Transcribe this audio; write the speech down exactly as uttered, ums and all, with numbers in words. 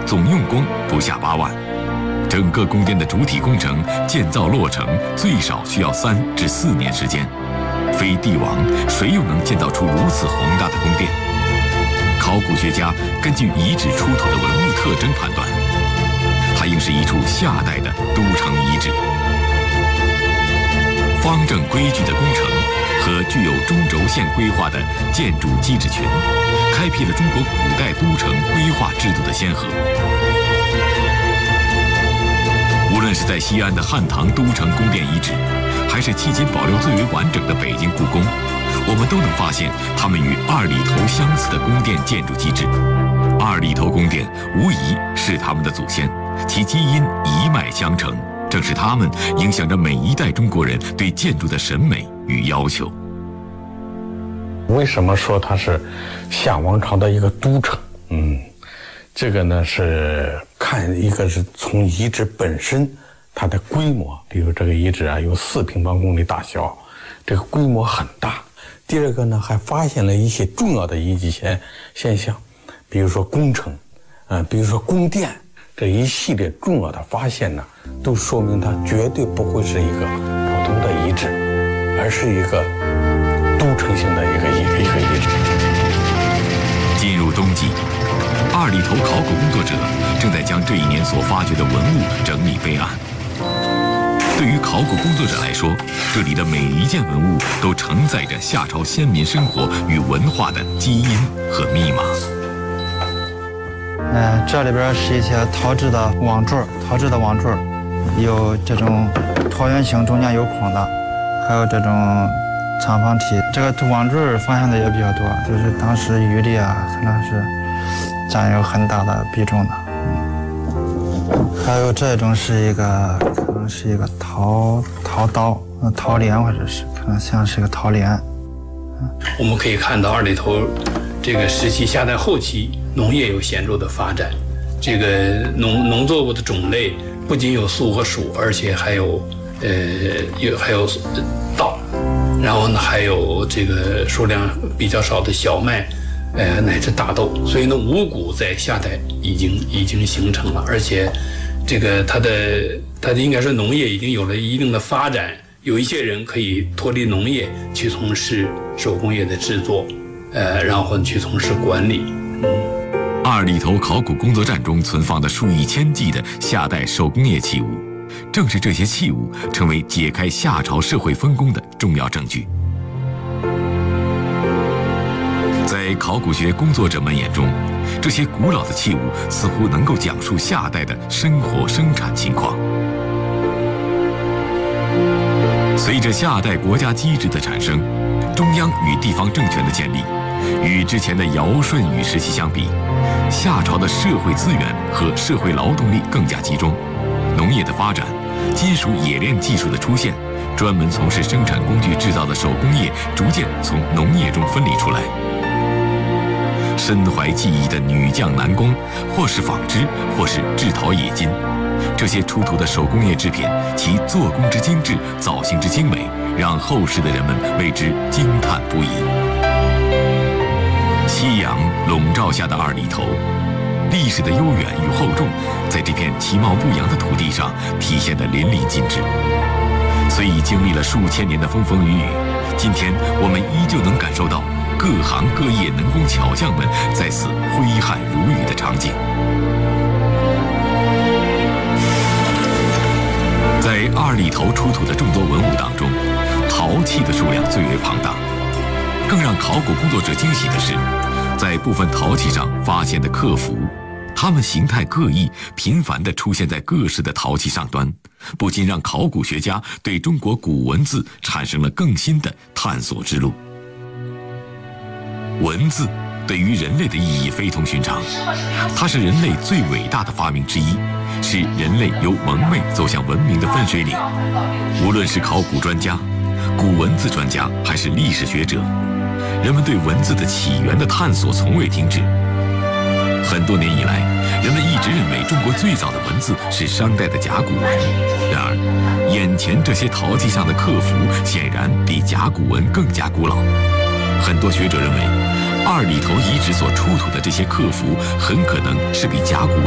总用工不下八万。整个宫殿的主体工程建造落成最少需要三至四年时间，非帝王谁又能建造出如此宏大的宫殿？考古学家根据遗址出土的文物特征判断，它应是一处夏代的都城遗址。方正规矩的工程和具有中轴线规划的建筑机制群，开辟了中国古代都城规划制度的先河。无论是在西安的汉唐都城宫殿遗址，还是迄今保留最为完整的北京故宫，我们都能发现它们与二里头相似的宫殿建筑机制。二里头宫殿无疑是他们的祖先，其基因一脉相承，正是他们影响着每一代中国人对建筑的审美与要求。 为什么说它是夏王朝的一个都城？嗯，这个呢是看一个是从遗址本身它的规模，比如这个遗址啊有四平方公里大小，这个规模很大。第二个呢，还发现了一些重要的遗迹现现象，比如说工程，嗯、呃，比如说宫殿，这一系列重要的发现呢，都说明它绝对不会是一个普通的遗址，而是一个都城型的一个一个一个遗址。 进入冬季，二里头考古工作者正在将这一年所发掘的文物整理备案。对于考古工作者来说，这里的每一件文物都承载着夏朝先民生活与文化的基因和密码。 呃，这里边是一些陶制的网坠，陶制的网坠，有这种椭圆形中间有孔的，还有这种长方体。这个网坠发现的也比较多，就是当时鱼里啊，可能是占有很大的比重的。嗯，还有这种是一个，可能是一个陶陶刀、陶镰，或者是可能像是一个陶镰。 嗯，我们可以看到二里头这个时期夏代后期，农业有显著的发展。这个农农作物的种类不仅有粟和黍，而且还有呃有还有稻，然后呢还有这个数量比较少的小麦。呃，乃至大豆，所以呢，五谷在夏代已经已经形成了，而且，这个它的它的应该说农业已经有了一定的发展，有一些人可以脱离农业去从事手工业的制作，呃，然后去从事管理。嗯， 二里头考古工作站中存放的数以千计的夏代手工业器物，正是这些器物成为解开夏朝社会分工的重要证据。在考古学工作者们眼中，这些古老的器物似乎能够讲述夏代的生活生产情况。随着夏代国家机制的产生，中央与地方政权的建立，与之前的尧舜禹时期相比，夏朝的社会资源和社会劳动力更加集中，农业的发展，金属冶炼技术的出现，专门从事生产工具制造的手工业逐渐从农业中分离出来。身怀技艺的女匠男工，或是纺织，或是制陶冶金，这些出土的手工业制品，其做工之精致，造型之精美，让后世的人们为之惊叹不已。夕阳笼罩下的二里头，历史的悠远与厚重，在这片其貌不扬的土地上体现得淋漓尽致。虽已经历了数千年的风风雨雨，今天我们依旧能感受到各行各业能工巧匠们在此挥汗如雨的场景。在二里头出土的众多文物当中，陶器的数量最为庞大。更让考古工作者惊喜的是，在部分陶器上发现的刻符，它们形态各异，频繁地出现在各式的陶器上端，不禁让考古学家对中国古文字产生了更新的探索之路。文字对于人类的意义非同寻常，它是人类最伟大的发明之一，是人类由蒙昧走向文明的分水岭。无论是考古专家、古文字专家，还是历史学者，人们对文字的起源的探索从未停止。很多年以来，人们一直认为中国最早的文字是商代的甲骨文，然而眼前这些陶器上的刻符显然比甲骨文更加古老。很多学者认为，二里头遗址所出土的这些刻符很可能是比甲骨文